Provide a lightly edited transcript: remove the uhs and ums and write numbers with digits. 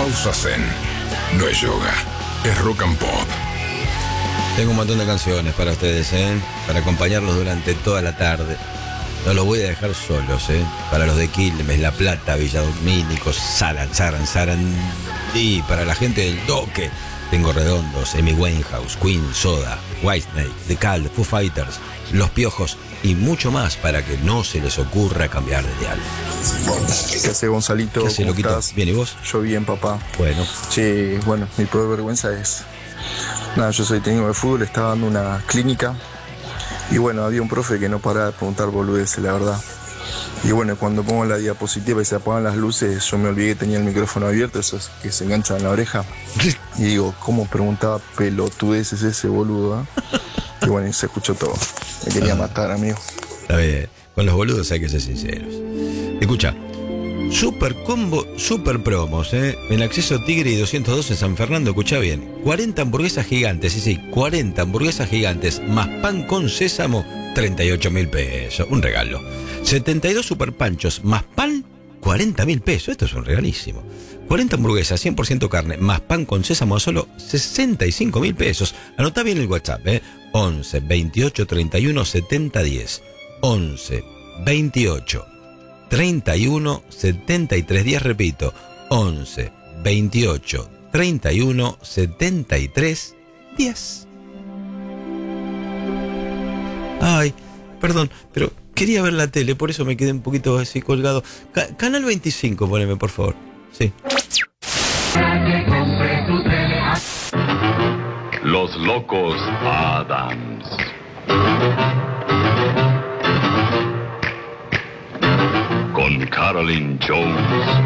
Salsa Zen. No es yoga, es rock and pop. Tengo un montón de canciones para ustedes, para acompañarlos durante toda la tarde. No los voy a dejar solos, para los de Quilmes, La Plata, Villa Domínico, Saran. Y para la gente del Doque, tengo Redondos, Amy Winehouse, Queen, Soda, Whitesnake, The Cult, Foo Fighters, Los Piojos y mucho más para que no se les ocurra cambiar de dial. ¿Qué hace, Gonzalito? ¿Qué hace, ¿Cómo loquito? estás? Bien, ¿y vos? Yo bien, papá. Bueno. Che, bueno, mi peor vergüenza es... Nada, yo soy técnico de fútbol, estaba dando una clínica y bueno, había un profe que no paraba de preguntar boludeces, la verdad. Y bueno, cuando pongo la diapositiva y se apagan las luces, yo me olvidé que tenía el micrófono abierto, esos que se enganchan en la oreja. Y digo, ¿cómo preguntaba pelotudeces ese boludo? Y bueno, y se escuchó todo. Me quería matar, amigo. Está bien, con los boludos hay que ser sinceros. Escucha, super combo, super promos, en acceso Tigre y 202 en San Fernando, escucha bien. 40 hamburguesas gigantes, sí, 40 hamburguesas gigantes más pan con sésamo, 38.000 pesos, un regalo. 72 super panchos más pan, 40.000 pesos, esto es un regalísimo. 40 hamburguesas, 100% carne, más pan con sésamo a solo 65.000 pesos. Anotá bien el WhatsApp, 11 28 31 70 10. 11 28 31 73 10, repito, 11 28 31 73 10. Ay, perdón, pero quería ver la tele, por eso me quedé un poquito así colgado. Canal 25, poneme, por favor. Sí. Los Locos Adams. Con Carolyn Jones.